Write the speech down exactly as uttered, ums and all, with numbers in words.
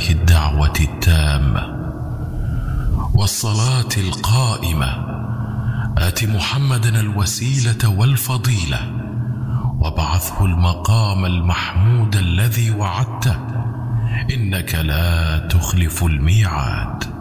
هذه الدعوة التامة والصلاة القائمة آت محمدا الوسيلة والفضيلة وابعثه المقام المحمود الذي وعدته إنك لا تخلف الميعاد.